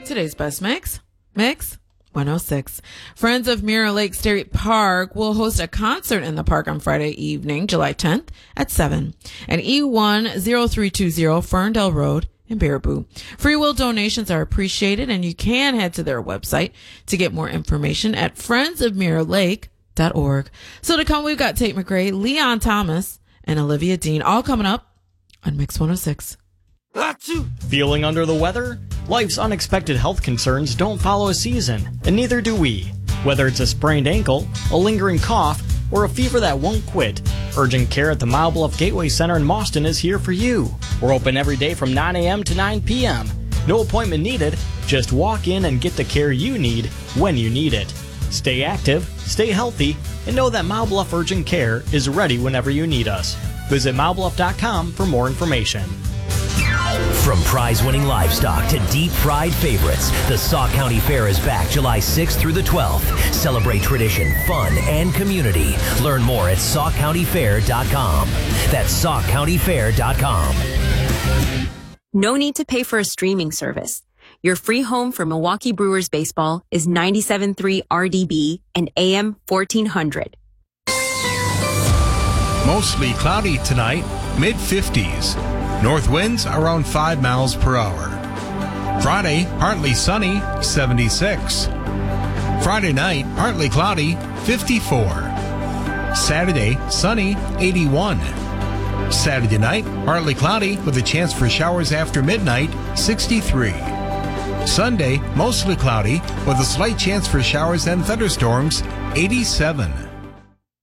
Today's best mix 106. Friends of Mirror Lake State Park will host a concert in the park on Friday evening, July 10th at 7 at E10320 Ferndale Road in Baraboo. Free will donations are appreciated, and you can head to their website to get more information at friendsofmirrorlake.org. So to come, we've got Tate McRae, Leon Thomas, and Olivia Dean, all coming up on Mix 106. Feeling under the weather? Life's unexpected health concerns don't follow a season, and neither do we. Whether it's a sprained ankle, a lingering cough, or a fever that won't quit, urgent care at the Mile Bluff Gateway Center in Mauston is here for you. We're open every day from 9 a.m. to 9 p.m. No appointment needed. Just walk in and get the care you need when you need it. Stay active, stay healthy, and know that Mile Bluff Urgent Care is ready whenever you need us. Visit milebluff.com for more information. From prize-winning livestock to deep-fried favorites, the Sauk County Fair is back July 6th through the 12th. Celebrate tradition, fun, and community. Learn more at SaukCountyFair.com. That's SaukCountyFair.com. No need to pay for a streaming service. Your free home for Milwaukee Brewers baseball is 97.3 RDB and AM 1400. Mostly cloudy tonight, mid-50s. North winds around 5 miles per hour. Friday, partly sunny, 76. Friday night, partly cloudy, 54. Saturday, sunny, 81. Saturday night, partly cloudy with a chance for showers after midnight, 63. Sunday, mostly cloudy with a slight chance for showers and thunderstorms, 87.